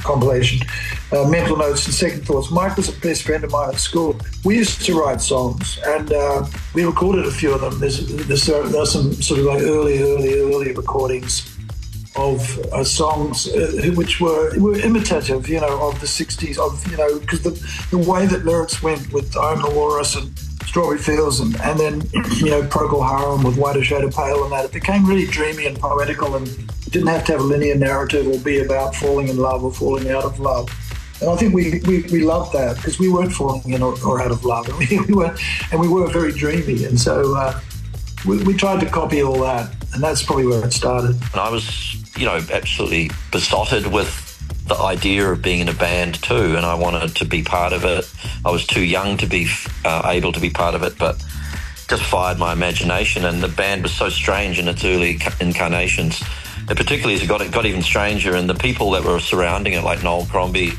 compilation, Mental Notes and Second Thoughts. Mike was a best friend of mine at school. We used to write songs, and we recorded a few of them. There's some sort of like early recordings of songs which were imitative, of the 60s, because the way that lyrics went with I'm the Walrus and Strawberry Fields and then, Procol Harum with Whiter Shade of Pale and that, it became really dreamy and poetical and didn't have to have a linear narrative or be about falling in love or falling out of love. And I think we loved that because we weren't falling in or out of love. We were very dreamy. And so we tried to copy all that. And that's probably where it started. And I was, absolutely besotted with the idea of being in a band too, and I wanted to be part of it. I was too young to be able to be part of it, but just fired my imagination, and the band was so strange in its early incarnations. And particularly as it got even stranger, and the people that were surrounding it, like Noel Crombie,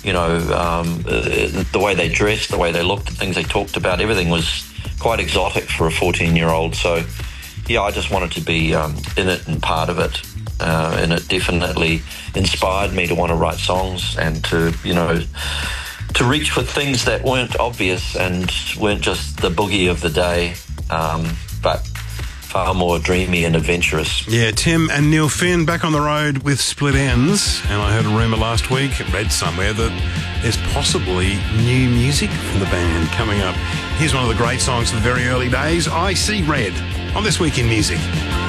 the way they dressed, the way they looked, the things they talked about, everything was quite exotic for a 14-year-old. So, yeah, I just wanted to be in it and part of it. And it definitely inspired me to want to write songs and to reach for things that weren't obvious and weren't just the boogie of the day, but far more dreamy and adventurous. Yeah, Tim and Neil Finn back on the road with Split Enz. And I heard a rumour last week, read somewhere, that there's possibly new music from the band coming up. Here's one of the great songs of the very early days, I See Red, on This Week in Music.